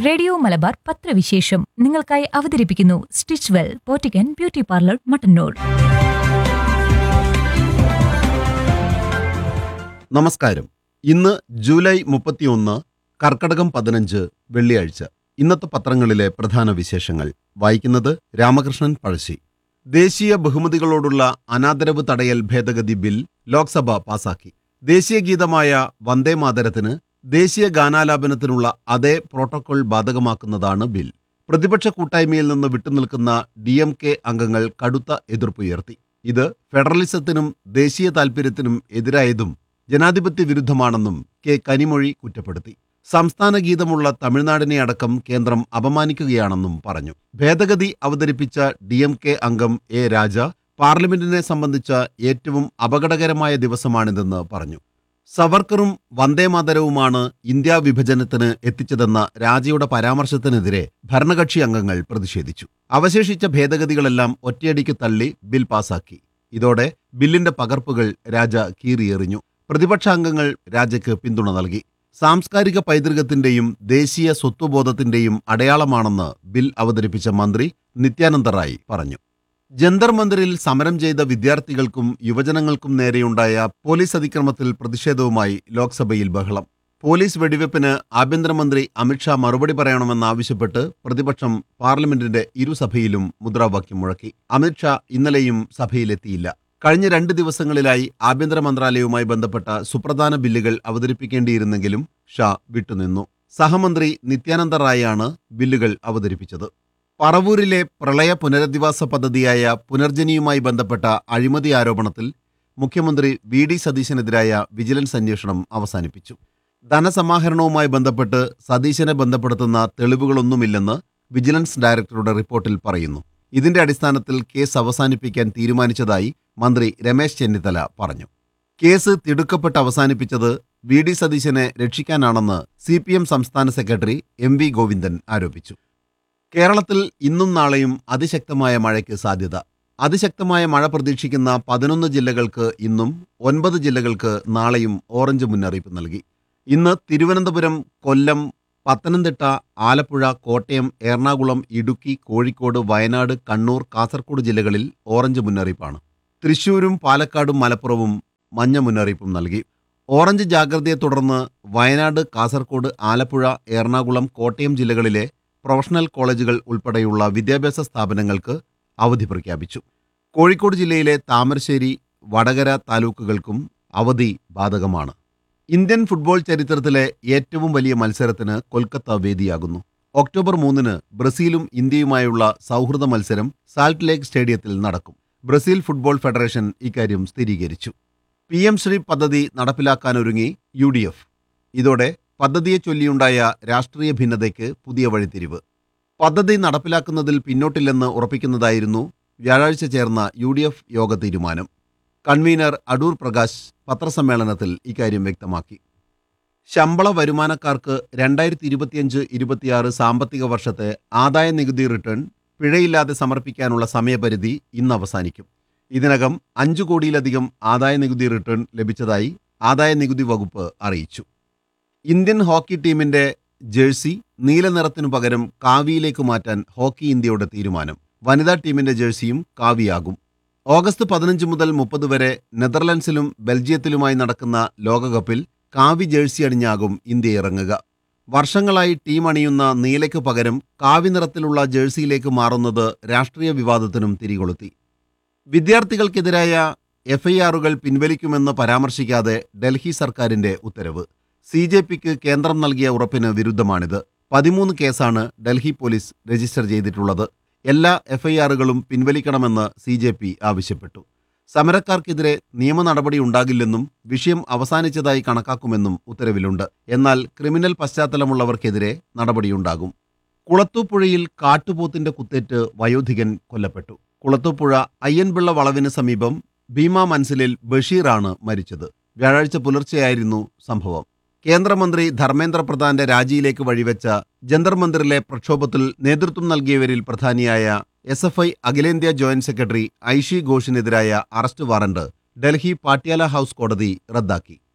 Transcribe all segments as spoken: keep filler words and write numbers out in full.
Radio Malabar പത്രവിശേഷം നിങ്ങൾക്കായി അവതരിപ്പിക്കുന്നു stitch well പോറ്റിക്കൻ beauty parlour Mattannur. നമസ്കാരം. ഇന്ന് ജൂലൈ മുപ്പത്തിയൊന്ന്, കർക്കടകം പതിനഞ്ച്, വെള്ളിയാഴ്ച. ഇന്നത്തെ പത്രങ്ങളിലെ പ്രധാന വിശേഷങ്ങൾ വായിക്കുന്നത് രാമകൃഷ്ണൻ പഴശ്ശി. ദേശീയ ബഹുമതികളോടുള്ള അനാദരവ് തടയൽ ഭേദഗതി ബിൽ ലോക്സഭ പാസാക്കി. ദേശീയ ഗീതമായ വന്ദേ മാതരത്തിന് ദേശീയ ഗാനാലാപനത്തിനുള്ള അതേ പ്രോട്ടോകോൾ ബാധകമാക്കുന്നതാണ് ബിൽ. പ്രതിപക്ഷ കൂട്ടായ്മയിൽ നിന്ന് വിട്ടുനിൽക്കുന്ന ഡി എം കെ അംഗങ്ങൾ കടുത്ത എതിർപ്പുയർത്തി. ഇത് ഫെഡറലിസത്തിനും ദേശീയ താൽപര്യത്തിനും എതിരായതും ജനാധിപത്യ വിരുദ്ധമാണെന്നും കെ കനിമൊഴി കുറ്റപ്പെടുത്തി. സംസ്ഥാന ഗീതമുള്ള തമിഴ്നാടിനെ അടക്കം കേന്ദ്രം അപമാനിക്കുകയാണെന്നും പറഞ്ഞു. ഭേദഗതി അവതരിപ്പിച്ച ഡി എം കെ അംഗം എ രാജ പാർലമെന്റിനെ സംബന്ധിച്ച ഏറ്റവും അപകടകരമായ ദിവസമാണിതെന്ന് പറഞ്ഞു. സവർക്കറും വന്ദേമാതരവുമാണ് ഇന്ത്യാ വിഭജനത്തിന് എത്തിച്ചതെന്ന രാജയുടെ പരാമർശത്തിനെതിരെ ഭരണകക്ഷി അംഗങ്ങൾ പ്രതിഷേധിച്ചു. അവശേഷിച്ച ഭേദഗതികളെല്ലാം ഒറ്റയടിക്ക് തള്ളി ബിൽ പാസാക്കി. ഇതോടെ ബില്ലിന്റെ പകർപ്പുകൾ രാജ കീറിയെറിഞ്ഞു. പ്രതിപക്ഷാംഗങ്ങൾ രാജയ്ക്ക് പിന്തുണ നൽകി. സാംസ്കാരിക പൈതൃകത്തിന്റെയും ദേശീയ സ്വത്വബോധത്തിന്റെയും അടയാളമാണെന്ന് ബിൽ അവതരിപ്പിച്ച മന്ത്രി നിത്യാനന്ദ റായ് പറഞ്ഞു. ജന്തർ മന്ദിറിൽ സമരം ചെയ്ത വിദ്യാർത്ഥികൾക്കും യുവജനങ്ങൾക്കും നേരെയുണ്ടായ പോലീസ് അതിക്രമത്തിൽ പ്രതിഷേധവുമായി ലോക്സഭയിൽ ബഹളം. പോലീസ് വെടിവെപ്പിന് ആഭ്യന്തരമന്ത്രി അമിത്ഷാ മറുപടി പറയണമെന്നാവശ്യപ്പെട്ട് പ്രതിപക്ഷം പാർലമെന്റിന്റെ ഇരുസഭയിലും മുദ്രാവാക്യം മുഴക്കി. അമിത്ഷാ ഇന്നലെയും സഭയിലെത്തിയില്ല. കഴിഞ്ഞ രണ്ട് ദിവസങ്ങളിലായി ആഭ്യന്തര മന്ത്രാലയവുമായി ബന്ധപ്പെട്ട സുപ്രധാന ബില്ലുകൾ അവതരിപ്പിക്കേണ്ടിയിരുന്നെങ്കിലും ഷാ വിട്ടുനിന്നു. സഹമന്ത്രി നിത്യാനന്ദ റായാണ് ബില്ലുകൾ അവതരിപ്പിച്ചത്. പറവൂരിലെ പ്രളയ പുനരധിവാസ പദ്ധതിയായ പുനർജനിയുമായി ബന്ധപ്പെട്ട അഴിമതി ആരോപണത്തിൽ മുഖ്യമന്ത്രി വി ഡി സതീശനെതിരായ വിജിലൻസ് അന്വേഷണം അവസാനിപ്പിച്ചു. ധനസമാഹരണവുമായി ബന്ധപ്പെട്ട് സതീശനെ ബന്ധപ്പെടുത്തുന്ന തെളിവുകളൊന്നുമില്ലെന്ന് വിജിലൻസ് ഡയറക്ടറുടെ റിപ്പോർട്ടിൽ പറയുന്നു. ഇതിന്റെ അടിസ്ഥാനത്തിൽ കേസ് അവസാനിപ്പിക്കാൻ തീരുമാനിച്ചതായി മന്ത്രി രമേശ് ചെന്നിത്തല പറഞ്ഞു. കേസ് തിടുക്കപ്പെട്ട് അവസാനിപ്പിച്ചത് വി ഡി സതീശനെ രക്ഷിക്കാനാണെന്ന് സി പി എം സംസ്ഥാന സെക്രട്ടറി എം വി ഗോവിന്ദൻ ആരോപിച്ചു. കേരളത്തിൽ ഇന്നും നാളെയും അതിശക്തമായ മഴയ്ക്ക് സാധ്യത. അതിശക്തമായ മഴ പ്രതീക്ഷിക്കുന്ന പതിനൊന്ന് ജില്ലകൾക്ക് ഇന്നും ഒൻപത് ജില്ലകൾക്ക് നാളെയും ഓറഞ്ച് മുന്നറിയിപ്പ് നൽകി. ഇന്ന് തിരുവനന്തപുരം, കൊല്ലം, പത്തനംതിട്ട, ആലപ്പുഴ, കോട്ടയം, എറണാകുളം, ഇടുക്കി, കോഴിക്കോട്, വയനാട്, കണ്ണൂർ, കാസർഗോഡ് ജില്ലകളിൽ ഓറഞ്ച് മുന്നറിയിപ്പാണ്. തൃശൂരും പാലക്കാടും മലപ്പുറവും മഞ്ഞ മുന്നറിയിപ്പും നൽകി. ഓറഞ്ച് ജാഗ്രതയെ തുടർന്ന് വയനാട്, കാസർഗോഡ്, ആലപ്പുഴ, എറണാകുളം, കോട്ടയം ജില്ലകളിലെ പ്രൊഫഷണൽ കോളേജുകൾ ഉൾപ്പെടെയുള്ള വിദ്യാഭ്യാസ സ്ഥാപനങ്ങൾക്ക് അവധി പ്രഖ്യാപിച്ചു. കോഴിക്കോട് ജില്ലയിലെ താമരശ്ശേരി, വടകര താലൂക്കുകൾക്കും അവധി ബാധകമാണ്. ഇന്ത്യൻ ഫുട്ബോൾ ചരിത്രത്തിലെ ഏറ്റവും വലിയ മത്സരത്തിന് കൊൽക്കത്ത വേദിയാകുന്നു. ഒക്ടോബർ മൂന്നിന് ബ്രസീലും ഇന്ത്യയുമായുള്ള സൗഹൃദ മത്സരം സാൾട്ട് ലേക്ക് സ്റ്റേഡിയത്തിൽ നടക്കും. ബ്രസീൽ ഫുട്ബോൾ ഫെഡറേഷൻ ഇക്കാര്യം സ്ഥിരീകരിച്ചു. പി എം ശ്രീ പദ്ധതി നടപ്പിലാക്കാനൊരുങ്ങി യു ഡി എഫ്. ഇതോടെ പദ്ധതിയെ ചൊല്ലിയുണ്ടായ രാഷ്ട്രീയ ഭിന്നതയ്ക്ക് പുതിയ വഴിത്തിരിവ്. പദ്ധതി നടപ്പിലാക്കുന്നതിൽ പിന്നോട്ടില്ലെന്ന് ഉറപ്പിക്കുന്നതായിരുന്നു വ്യാഴാഴ്ച ചേർന്ന യു ഡി എഫ് യോഗ തീരുമാനം. കൺവീനർ അടൂർ പ്രകാശ് പത്രസമ്മേളനത്തിൽ ഇക്കാര്യം വ്യക്തമാക്കി. ശമ്പള വരുമാനക്കാർക്ക് രണ്ടായിരത്തി ഇരുപത്തിയഞ്ച് ഇരുപത്തിയാറ് സാമ്പത്തിക വർഷത്തെ ആദായ നികുതി റിട്ടേൺ പിഴയില്ലാതെ സമർപ്പിക്കാനുള്ള സമയപരിധി ഇന്ന് അവസാനിക്കും. ഇതിനകം അഞ്ചു കോടിയിലധികം ആദായ നികുതി റിട്ടേൺ ലഭിച്ചതായി ആദായ നികുതി വകുപ്പ് അറിയിച്ചു. ഇന്ത്യൻ ഹോക്കി ടീമിന്റെ ജേഴ്സി നീല നിറത്തിനു പകരം കാവിയിലേക്ക് മാറ്റാൻ ഹോക്കി ഇന്ത്യയുടെ തീരുമാനം. വനിതാ ടീമിന്റെ ജേഴ്സിയും കാവിയാകും. ഓഗസ്റ്റ് പതിനഞ്ച് മുതൽ മുപ്പത് വരെ നെതർലൻഡ്സിലും ബെൽജിയത്തിലുമായി നടക്കുന്ന ലോകകപ്പിൽ കാവി ജേഴ്സി അണിഞ്ഞാകും ഇന്ത്യ ഇറങ്ങുക. വർഷങ്ങളായി ടീം അണിയുന്ന നീലയ്ക്കു പകരം കാവി നിറത്തിലുള്ള ജേഴ്സിയിലേക്ക് മാറുന്നത് രാഷ്ട്രീയ വിവാദത്തിനും തിരികൊളുത്തി. വിദ്യാർത്ഥികൾക്കെതിരായ എഫ് ഐ ആറുകൾ പിൻവലിക്കുമെന്ന് പരാമർശിക്കാതെ ഡൽഹി സർക്കാരിന്റെ ഉത്തരവ്. സി ജെ പിക്ക് കേന്ദ്രം നൽകിയ ഉറപ്പിന് വിരുദ്ധമാണിത്. പതിമൂന്ന് കേസാണ് ഡൽഹി പോലീസ് രജിസ്റ്റർ ചെയ്തിട്ടുള്ളത്. എല്ലാ എഫ് ഐ ആറുകളും പിൻവലിക്കണമെന്ന് സി ജെ പി ആവശ്യപ്പെട്ടു. സമരക്കാർക്കെതിരെ നിയമ നടപടി ഉണ്ടാകില്ലെന്നും വിഷയം അവസാനിച്ചതായി കണക്കാക്കുമെന്നും ഉത്തരവിലുണ്ട്. എന്നാൽ ക്രിമിനൽ പശ്ചാത്തലമുള്ളവർക്കെതിരെ നടപടിയുണ്ടാകും. കുളത്തൂപ്പുഴയിൽ കാട്ടുപോത്തിന്റെ കുത്തേറ്റ് വയോധികൻ കൊല്ലപ്പെട്ടു. കുളത്തൂപ്പുഴ അയ്യൻപിള്ള വളവിന് സമീപം ഭീമ മൻസിലിൽ ബഷീറാണ് മരിച്ചത്. വ്യാഴാഴ്ച പുലർച്ചെയായിരുന്നു സംഭവം. കേന്ദ്രമന്ത്രി ധർമ്മേന്ദ്ര പ്രധാന്റെ രാജിയിലേക്ക് വഴിവെച്ച ജന്തർ മന്ദിറിലെ പ്രക്ഷോഭത്തിൽ നേതൃത്വം നൽകിയവരിൽ പ്രധാനിയായ എസ് എഫ് ഐ അഖിലേന്ത്യാ joint secretary Aishe ഘോഷിനെതിരായ arrest warrant Delhi Patiala house കോടതി റദ്ദാക്കി.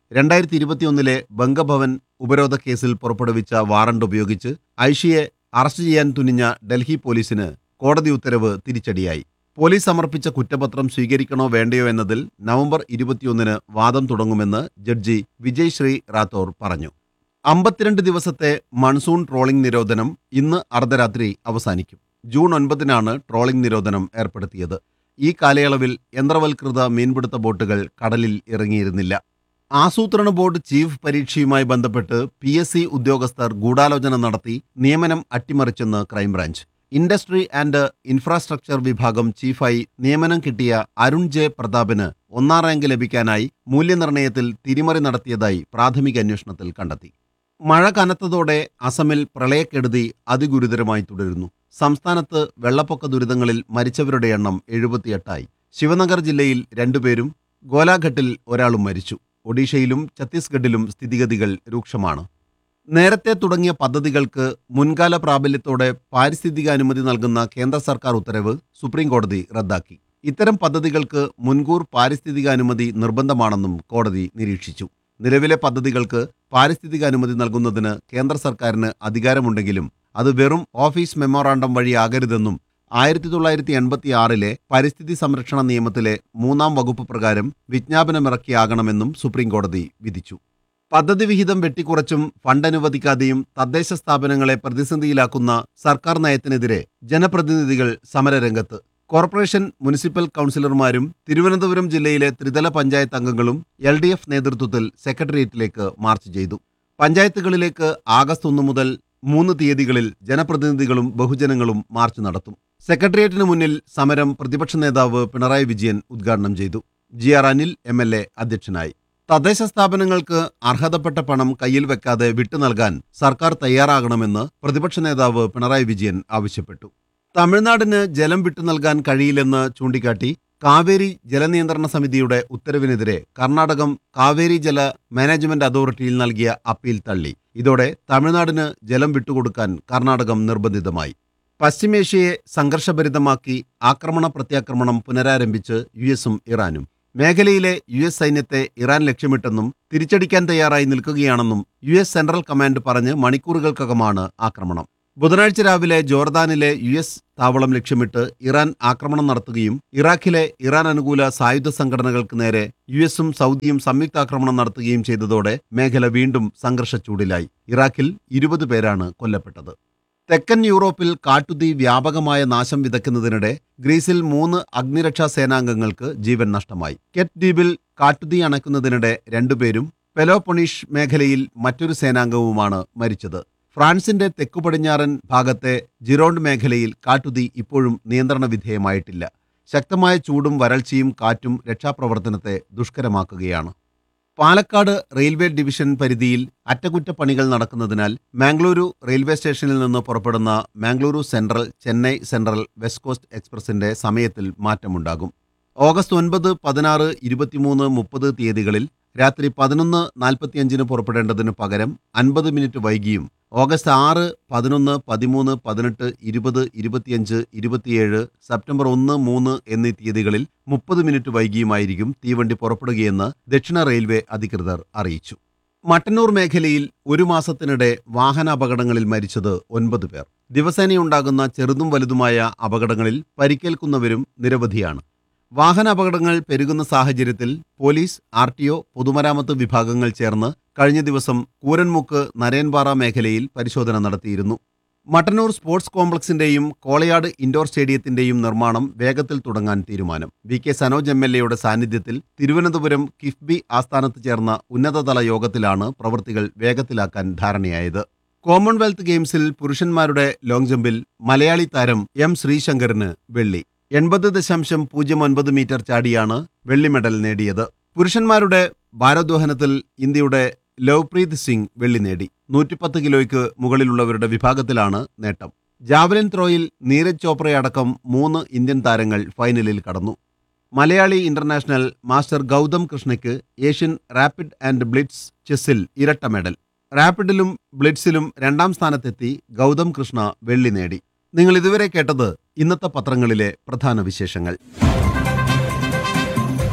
രണ്ടായിരത്തി ഇരുപത്തിയൊന്നിലെ ബംഗഭവൻ ഉപരോധ കേസിൽ പുറപ്പെടുവിച്ച വാറണ്ട് ഉപയോഗിച്ച് ഐഷിയെ അറസ്റ്റ് ചെയ്യാൻ തുനിഞ്ഞ ഡൽഹി പോലീസിന് കോടതി ഉത്തരവ് തിരിച്ചടിയായി. പോലീസ് സമർപ്പിച്ച കുറ്റപത്രം സ്വീകരിക്കണോ വേണ്ടയോ എന്നതിൽ നവംബർ ഇരുപത്തിയൊന്നിന് വാദം തുടങ്ങുമെന്ന് ജഡ്ജി വിജയ് ശ്രീ റാത്തോർ പറഞ്ഞു. അമ്പത്തിരണ്ട് ദിവസത്തെ മൺസൂൺ ട്രോളിംഗ് നിരോധനം ഇന്ന് അർദ്ധരാത്രി അവസാനിക്കും. ജൂൺ ഒൻപതിനാണ് ട്രോളിംഗ് നിരോധനം ഏർപ്പെടുത്തിയത്. ഈ കാലയളവിൽ യന്ത്രവൽകൃത മീൻപിടുത്ത ബോട്ടുകൾ കടലിൽ ഇറങ്ങിയിരുന്നില്ല. ആസൂത്രണ ബോർഡ് ചീഫ് പരീക്ഷയുമായി ബന്ധപ്പെട്ട് പി എസ് സി ഉദ്യോഗസ്ഥർ ഗൂഢാലോചന നടത്തി നിയമനം അട്ടിമറിച്ചെന്ന് ക്രൈംബ്രാഞ്ച്. ഇൻഡസ്ട്രി ആൻഡ് ഇൻഫ്രാസ്ട്രക്ചർ വിഭാഗം ചീഫായി നിയമനം കിട്ടിയ അരുൺ ജെ പ്രതാപിന് ഒന്നാം റാങ്ക് ലഭിക്കാനായി മൂല്യനിർണ്ണയത്തിൽ തിരിമറി നടത്തിയതായി പ്രാഥമിക അന്വേഷണത്തിൽ കണ്ടെത്തി. മഴ കനത്തതോടെ അസമിൽ പ്രളയക്കെടുതി അതിഗുരുതരമായി തുടരുന്നു. സംസ്ഥാനത്ത് വെള്ളപ്പൊക്ക ദുരിതങ്ങളിൽ മരിച്ചവരുടെ എണ്ണം എഴുപത്തിയെട്ടായി. ശിവനഗർ ജില്ലയിൽ രണ്ടുപേരും ഗോലാഘട്ടിൽ ഒരാളും മരിച്ചു. ഒഡീഷയിലും ഛത്തീസ്ഗഡിലും സ്ഥിതിഗതികൾ രൂക്ഷമാണ്. നേരത്തെ തുടങ്ങിയ പദ്ധതികൾക്ക് മുൻകാല പ്രാബല്യത്തോടെ പാരിസ്ഥിതിക അനുമതി നൽകുന്ന കേന്ദ്ര സർക്കാർ ഉത്തരവ് സുപ്രീംകോടതി റദ്ദാക്കി. ഇത്തരം പദ്ധതികൾക്ക് മുൻകൂർ പാരിസ്ഥിതിക അനുമതി നിർബന്ധമാണെന്നും കോടതി നിരീക്ഷിച്ചു. നിലവിലെ പദ്ധതികൾക്ക് പാരിസ്ഥിതിക അനുമതി നൽകുന്നതിന് കേന്ദ്ര സർക്കാരിന് അധികാരമുണ്ടെങ്കിലും അത് വെറും ഓഫീസ് മെമ്മോറാണ്ടം വഴിയാകരുതെന്നും ആയിരത്തി തൊള്ളായിരത്തി എൺപത്തി ആറിലെ പരിസ്ഥിതി സംരക്ഷണ നിയമത്തിലെ മൂന്നാം വകുപ്പ് പ്രകാരം വിജ്ഞാപനമിറക്കിയാകണമെന്നും സുപ്രീംകോടതി വിധിച്ചു. പദ്ധതി വിഹിതം വെട്ടിക്കുറച്ചും ഫണ്ട് അനുവദിക്കാതെയും തദ്ദേശ സ്ഥാപനങ്ങളെ പ്രതിസന്ധിയിലാക്കുന്ന സർക്കാർ നയത്തിനെതിരെ ജനപ്രതിനിധികൾ സമരരംഗത്ത്. കോർപ്പറേഷൻ മുനിസിപ്പൽ കൗൺസിലർമാരും തിരുവനന്തപുരം ജില്ലയിലെ ത്രിതല പഞ്ചായത്ത് അംഗങ്ങളും എൽ ഡി എഫ് നേതൃത്വത്തിൽ സെക്രട്ടേറിയറ്റിലേക്ക് മാർച്ച് ചെയ്തു. പഞ്ചായത്തുകളിലേക്ക് ആഗസ്റ്റ് ഒന്ന് മുതൽ മൂന്ന് തീയതികളിൽ ജനപ്രതിനിധികളും ബഹുജനങ്ങളും മാർച്ച് നടത്തും. സെക്രട്ടേറിയറ്റിന് മുന്നിൽ സമരം പ്രതിപക്ഷ നേതാവ് പിണറായി വിജയൻ ഉദ്ഘാടനം ചെയ്തു. G R Anil M L A അധ്യക്ഷനായി. തദ്ദേശ സ്ഥാപനങ്ങൾക്ക് അർഹതപ്പെട്ട പണം കയ്യിൽ വെക്കാതെ വിട്ടു നൽകാൻ സർക്കാർ തയ്യാറാകണമെന്ന് പ്രതിപക്ഷ നേതാവ് പിണറായി വിജയൻ ആവശ്യപ്പെട്ടു. തമിഴ്നാടിന് ജലം വിട്ടു നൽകാൻ കഴിയില്ലെന്ന് ചൂണ്ടിക്കാട്ടി കാവേരി ജലനിയന്ത്രണ സമിതിയുടെ ഉത്തരവിനെതിരെ കർണാടകം കാവേരി ജല മാനേജ്മെന്റ് അതോറിറ്റിയിൽ നൽകിയ അപ്പീൽ തള്ളി. ഇതോടെ തമിഴ്നാടിന് ജലം വിട്ടുകൊടുക്കാൻ കർണാടകം നിർബന്ധിതമായി. പശ്ചിമേഷ്യയെ സംഘർഷഭരിതമാക്കി ആക്രമണ പ്രത്യാക്രമണം പുനരാരംഭിച്ച് യു എസും ഇറാനും. മേഖലയിലെ യു എസ് സൈന്യത്തെ ഇറാൻ ലക്ഷ്യമിട്ടെന്നും തിരിച്ചടിക്കാൻ തയ്യാറായി നിൽക്കുകയാണെന്നും യു എസ് സെൻട്രൽ കമാൻഡ് പറഞ്ഞ് മണിക്കൂറുകൾക്കകമാണ് ആക്രമണം. ബുധനാഴ്ച രാവിലെ ജോർദാനിലെ യു എസ് താവളം ലക്ഷ്യമിട്ട് ഇറാൻ ആക്രമണം നടത്തുകയും ഇറാഖിലെ ഇറാൻ അനുകൂല സായുധ സംഘടനകൾക്ക് നേരെ യു എസും സൗദിയും സംയുക്താക്രമണം നടത്തുകയും ചെയ്തതോടെ മേഖല വീണ്ടും സംഘർഷച്ചൂടിലായി. ഇറാഖിൽ ഇരുപത് പേരാണ് കൊല്ലപ്പെട്ടത്. തെക്കൻ യൂറോപ്പിൽ കാട്ടുതീ വ്യാപകമായ നാശം വിതയ്ക്കുന്നതിനിടെ ഗ്രീസിൽ മൂന്ന് അഗ്നിരക്ഷാ സേനാംഗങ്ങൾക്ക് ജീവൻ നഷ്ടമായി. കെറ്റ് ദ്വീപിൽ കാട്ടുതീ അണയ്ക്കുന്നതിനിടെ രണ്ടുപേരും പെലോപ്പൊണീഷ് മേഖലയിൽ മറ്റൊരു സേനാംഗവുമാണ് മരിച്ചത്. ഫ്രാൻസിന്റെ തെക്കു പടിഞ്ഞാറൻ ഭാഗത്തെ ജിറോണ്ട് മേഖലയിൽ കാട്ടുതീ ഇപ്പോഴും നിയന്ത്രണ വിധേയമായിട്ടില്ല. ശക്തമായ ചൂടും വരൾച്ചയും കാറ്റും രക്ഷാപ്രവർത്തനത്തെ ദുഷ്കരമാക്കുകയാണ്. പാലക്കാട് റെയിൽവേ ഡിവിഷൻ പരിധിയിൽ അറ്റകുറ്റപ്പണികൾ നടക്കുന്നതിനാൽ മാംഗ്ലൂരു റെയിൽവേ സ്റ്റേഷനിൽ നിന്ന് പുറപ്പെടുന്ന Mangaluru central Chennai central west cost എക്സ്പ്രസിന്റെ സമയത്തിൽ മാറ്റമുണ്ടാകും. ഓഗസ്റ്റ് ഒൻപത്, പതിനാറ്, ഇരുപത്തിമൂന്ന്, മുപ്പത് തീയതികളിൽ രാത്രി പതിനൊന്ന് നാൽപ്പത്തിയഞ്ചിന് പുറപ്പെടേണ്ടതിനു പകരം അൻപത് മിനിറ്റ് വൈകിയും ഓഗസ്റ്റ് ആറ്, പതിനൊന്ന്, പതിമൂന്ന്, പതിനെട്ട്, ഇരുപത്, ഇരുപത്തിയഞ്ച്, ഇരുപത്തിയേഴ്, സെപ്റ്റംബർ ഒന്ന്, മൂന്ന് എന്നീ തീയതികളിൽ മുപ്പത് മിനിറ്റ് വൈകിയുമായിരിക്കും തീവണ്ടി പുറപ്പെടുകയെന്ന് ദക്ഷിണ റെയിൽവേ അധികൃതർ അറിയിച്ചു. മട്ടന്നൂർ മേഖലയിൽ ഒരു മാസത്തിനിടെ വാഹനാപകടങ്ങളിൽ മരിച്ചത് ഒൻപത് പേർ. ദിവസേനയുണ്ടാകുന്ന ചെറുതും വലുതുമായ അപകടങ്ങളിൽ പരിക്കേൽക്കുന്നവരും നിരവധിയാണ്. വാഹനാപകടങ്ങൾ പെരുകുന്ന സാഹചര്യത്തിൽ പോലീസ്, ആർ ടി ഒ, പൊതുമരാമത്ത് വിഭാഗങ്ങൾ ചേർന്ന് കഴിഞ്ഞ ദിവസം കൂരൻമുക്ക് നരയൻപാറ മേഖലയിൽ പരിശോധന നടത്തിയിരുന്നു. മട്ടന്നൂർ സ്പോർട്സ് കോംപ്ലക്സിന്റെയും കോളയാട് ഇൻഡോർ സ്റ്റേഡിയത്തിന്റെയും നിർമ്മാണം വേഗത്തിൽ തുടങ്ങാൻ തീരുമാനം. V K Sanoj M L എയുടെ സാന്നിധ്യത്തിൽ തിരുവനന്തപുരം കിഫ്ബി ആസ്ഥാനത്ത് ചേർന്ന ഉന്നതതല യോഗത്തിലാണ് പ്രവൃത്തികൾ വേഗത്തിലാക്കാൻ ധാരണയായത്. കോമൺവെൽത്ത് ഗെയിംസിൽ പുരുഷന്മാരുടെ ലോങ് ജമ്പിൽ മലയാളി താരം എം ശ്രീശങ്കറിന് വെള്ളി. എൺപത് ദശാംശം പൂജ്യം ഒൻപത് മീറ്റർ ചാടിയാണ് വെള്ളി മെഡൽ നേടിയത്. പുരുഷന്മാരുടെ ഭാരോദ്വഹനത്തിൽ ഇന്ത്യയുടെ ലവ്പ്രീത് സിംഗ് വെള്ളി നേടി. നൂറ്റിപ്പത്ത് കിലോയ്ക്ക് മുകളിലുള്ളവരുടെ വിഭാഗത്തിലാണ് നേട്ടം. ജാവലിൻ ത്രോയിൽ നീരജ് ചോപ്രയടക്കം മൂന്ന് ഇന്ത്യൻ താരങ്ങൾ ഫൈനലിൽ കടന്നു. Malayali international master Gautam കൃഷ്ണയ്ക്ക് Asian rapid and blitz ചെസ്സിൽ ഇരട്ട മെഡൽ. റാപ്പിഡിലും ബ്ലിറ്റ്സിലും രണ്ടാം സ്ഥാനത്തെത്തി ഗൗതം കൃഷ്ണ വെള്ളി നേടി. നിങ്ങൾ ഇതുവരെ കേട്ടത് ഇന്നത്തെ പത്രങ്ങളിലെ പ്രധാന വിശേഷങ്ങൾ.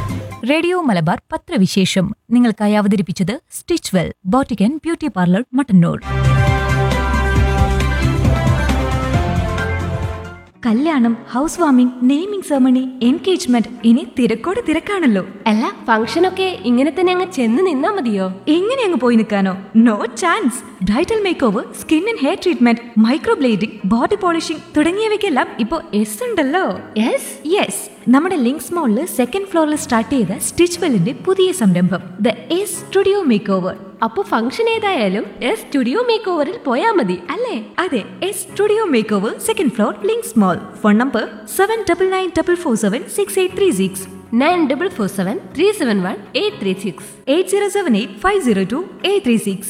റേഡിയോ മലബാർ പത്രവിശേഷം നിങ്ങൾക്കായി അവതരിപ്പിച്ചത് stitch well boutique and beauty parlour Mattannur. കല്യാണം, house warming, naming ceremony, engagement, ഇനി തിരക്കോട് തിരക്കാണല്ലോ. അല്ല, ഫംഗ്ഷനൊക്കെ ഇങ്ങനെ തന്നെ അങ്ങ് ചെന്ന് നിന്നാ മതിയോ? എങ്ങനെ അങ്ങ് പോയി നിൽക്കാനോ? No chance. Bridal make over, skin and hair treatment, microblading, body polishing തുടങ്ങിയവയ്ക്കെല്ലാം ഇപ്പോ എസ് ഉണ്ടല്ലോ. യെസ് യെസ്, നമ്മുടെ ലിങ്ക്സ് മോളില് സെക്കൻഡ് ഫ്ലോറിൽ സ്റ്റാർട്ട് ചെയ്ത സ്റ്റിച്ച് വെല്ലിന്റെ പുതിയ സംരംഭം the S studio make over. അപ്പൊ ഫംഗ്ഷൻ ഏതായാലും എസ് സ്റ്റുഡിയോ മേക്ക് ഓവറിൽ പോയാ മതി അല്ലേ? അതെ, S studio make over, second floor, links mall. Phone number seven double nine double four seven six eight three six, nine double four seven three seven one eight three six, eight zero seven eight five zero to eight three six.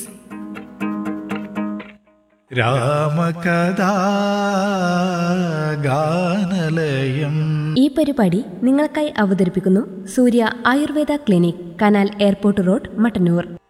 രാമകഥാ ഗാനലയം. ഈ പരിപാടി നിങ്ങൾക്കായി അവതരിപ്പിക്കുന്നു സൂര്യ Ayurveda clinic, canal airport road, Mattannur.